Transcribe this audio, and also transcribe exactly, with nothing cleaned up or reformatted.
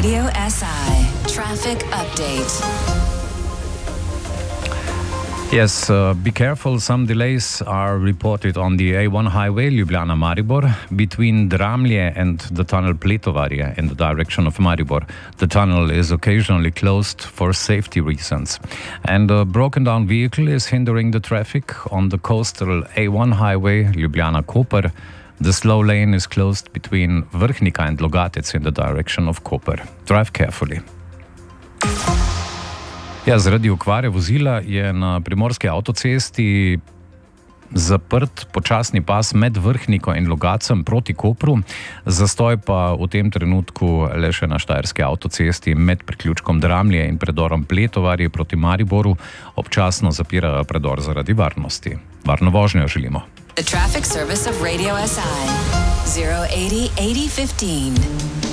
Radio S I Traffic Update. Yes, uh, be careful. Some delays are reported on the A one highway Ljubljana-Maribor between Dramlje and the tunnel Pletovarje in the direction of Maribor. The tunnel is occasionally closed for safety reasons. And a broken down vehicle is hindering the traffic on the coastal A one highway Ljubljana-Koper. The slow lane is closed between Vrhnika and Logatec in the direction of Koper. Drive carefully. Ja, zaradi okvare vozila je na primorski avtocesti zaprt počasni pas med Vrhniko in Logatcem proti Kopru, zastoj pa v tem trenutku le še na štajerski avtocesti med priključkom Dramlje in predorom Pletovarje proti Mariboru. Občasno zapirajo predor zaradi varnosti. Varno vožnjo želimo. The traffic service of Radio S I zero eighty eighty fifteen.